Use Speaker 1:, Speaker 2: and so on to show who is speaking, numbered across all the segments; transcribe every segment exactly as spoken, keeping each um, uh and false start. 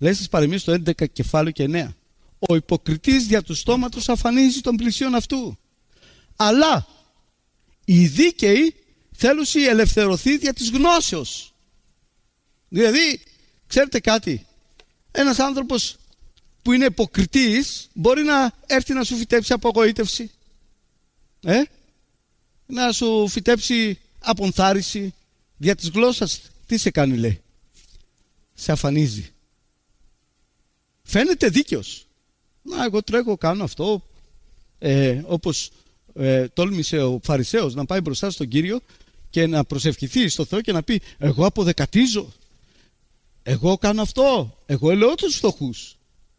Speaker 1: Λέει στις παροιμίες το έντεκα κεφάλαιο και εννέα. Ο υποκριτής δια του στόματος αφανίζει των πλησίων αυτού. Αλλά οι δίκαιοι θέλουσι ελευθερωθεί δια της γνώσεως. Δηλαδή, ξέρετε κάτι, ένας άνθρωπος που είναι υποκριτής μπορεί να έρθει να σου φυτέψει απογοήτευση, ε? να σου φυτέψει απονθάρρυνση δια της γλώσσας. Τι σε κάνει, λέει? Σε αφανίζει. Φαίνεται δίκαιος. Να, εγώ τρέχω, κάνω αυτό, ε, όπως ε, τόλμησε ο Φαρισαίος να πάει μπροστά στον Κύριο και να προσευχηθεί στο Θεό και να πει, εγώ αποδεκατίζω, εγώ κάνω αυτό, εγώ ελεώ τους φτωχούς.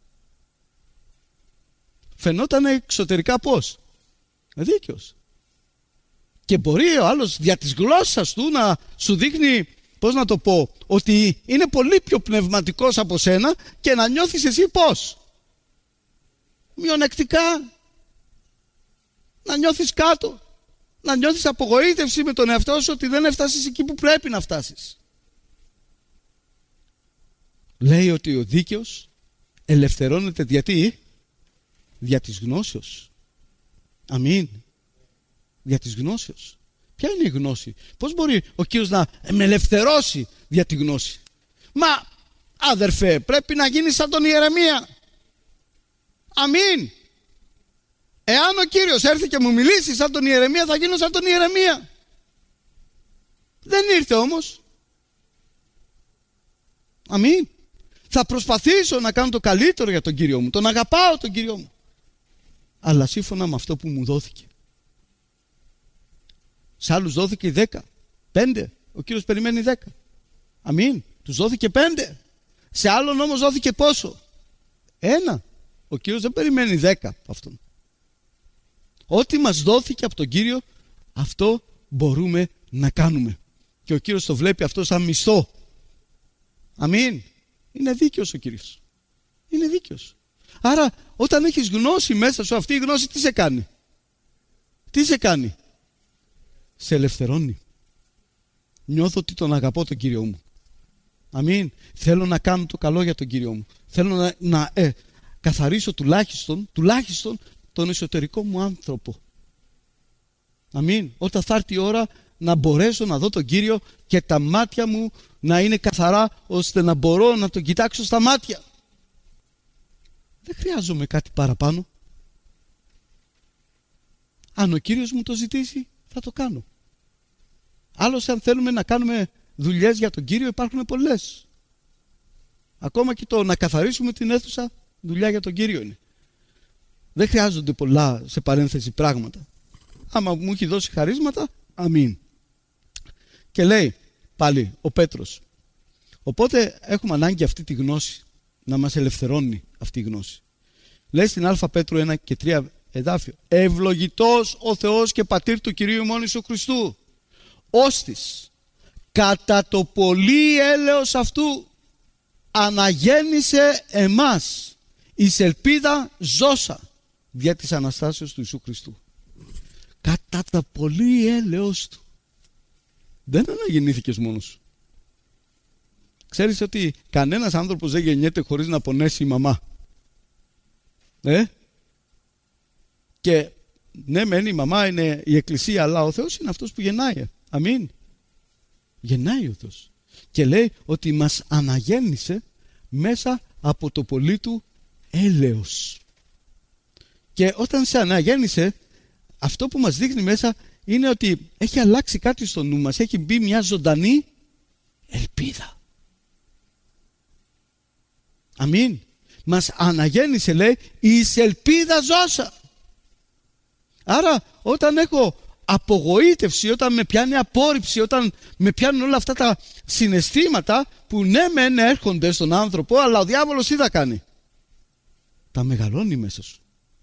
Speaker 1: Φαινόταν εξωτερικά πώς? Δίκαιος. Και μπορεί ο άλλος δια της γλώσσας του να σου δείχνει, πώς να το πω, ότι είναι πολύ πιο πνευματικός από σένα και να νιώθεις εσύ πώς? Μειονεκτικά, να νιώθεις κάτω, να νιώθεις απογοήτευση με τον εαυτό σου ότι δεν έφτασες εκεί που πρέπει να φτάσεις. Λέει ότι ο δίκαιος ελευθερώνεται γιατί? Δια της γνώσεως. Αμήν. Δια της γνώσεως. Ποια είναι η γνώση? Πώς μπορεί ο Κύριος να με ελευθερώσει δια τη γνώση? Μα άδερφε, πρέπει να γίνεις σαν τον Ιερεμία. Αμήν. Εάν ο Κύριος έρθει και μου μιλήσει σαν τον Ιερεμία, θα γίνω σαν τον Ιερεμία. Δεν ήρθε όμως. Αμήν. Θα προσπαθήσω να κάνω το καλύτερο για τον Κύριο μου. Τον αγαπάω τον Κύριο μου. Αλλά σύμφωνα με αυτό που μου δόθηκε. Σε άλλους δόθηκε δέκα, πέντε. Ο Κύριος περιμένει δέκα. Αμήν. Τους δόθηκε πέντε. Σε άλλον όμως δόθηκε πόσο? Ένα. Ο Κύριος δεν περιμένει δέκα από αυτόν. Ό,τι μας δόθηκε από τον Κύριο, αυτό μπορούμε να κάνουμε. Και ο Κύριος το βλέπει αυτό σαν μισθό. Αμήν. Είναι δίκαιος ο Κύριος. Είναι δίκαιος. Άρα όταν έχεις γνώση μέσα σου, αυτή η γνώση τι σε κάνει? Τι σε κάνει? Σε ελευθερώνει. Νιώθω ότι τον αγαπώ τον Κύριο μου. Αμήν. Θέλω να κάνω το καλό για τον Κύριο μου. Θέλω να, να ε, καθαρίσω τουλάχιστον, τουλάχιστον τον εσωτερικό μου άνθρωπο. Αμήν. Όταν θα έρθει η ώρα να μπορέσω να δω τον Κύριο και τα μάτια μου να είναι καθαρά, ώστε να μπορώ να τον κοιτάξω στα μάτια. Δεν χρειάζομαι κάτι παραπάνω. Αν ο Κύριος μου το ζητήσει, θα το κάνω. Άλλωστε, αν θέλουμε να κάνουμε δουλειές για τον Κύριο, υπάρχουν πολλές. Ακόμα και το να καθαρίσουμε την αίθουσα, δουλειά για τον Κύριο είναι. Δεν χρειάζονται πολλά, σε παρένθεση, πράγματα. Άμα μου έχει δώσει χαρίσματα, αμήν. Και λέει πάλι ο Πέτρος, οπότε έχουμε ανάγκη αυτή τη γνώση, να μας ελευθερώνει αυτή η γνώση. Λέει στην Α Πέτρου ένα και τρία εδάφιο, ευλογητός ο Θεός και Πατήρ του Κυρίου ημών Ιησού Χριστού, ώστις κατά το πολύ έλεος αυτού αναγέννησε εμάς εις ελπίδα ζώσα δια της Αναστάσεως του Ιησού Χριστού. Κατά το πολύ έλεος του. Δεν αναγεννήθηκες μόνος σου. Ξέρεις ότι κανένας άνθρωπος δεν γεννιέται χωρίς να πονέσει η μαμά. Ε? Και ναι, μεν η μαμά είναι η εκκλησία, αλλά ο Θεός είναι αυτός που γεννάει. Αμήν. Γεννάει ο Θεός. Και λέει ότι μας αναγέννησε μέσα από το πολύ του έλεος. Και όταν σε αναγέννησε, αυτό που μας δείχνει μέσα είναι ότι έχει αλλάξει κάτι στο νου μας. Έχει μπει μια ζωντανή ελπίδα. Αμήν. Μας αναγέννησε, λέει, εις ελπίδα ζώσα. Άρα όταν έχω απογοήτευση, όταν με πιάνει απόρριψη, όταν με πιάνουν όλα αυτά τα συναισθήματα που ναι μεν έρχονται στον άνθρωπο, αλλά ο διάβολος τι θα κάνει? Τα μεγαλώνει μέσα σου.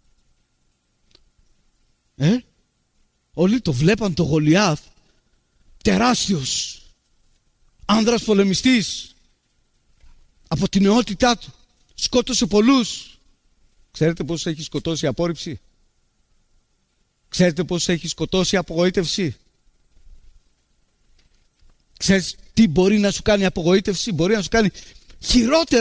Speaker 1: Ε? Όλοι το βλέπαν το Γολιάθ, τεράστιος άνδρας πολεμιστής, από την νεότητά του σκότωσε πολλούς. Ξέρετε πώς έχει σκοτώσει η απόρριψη? Ξέρετε πώς έχει σκοτώσει η απογοήτευση? Ξέρεις τι μπορεί να σου κάνει η απογοήτευση? Μπορεί να σου κάνει χειρότερα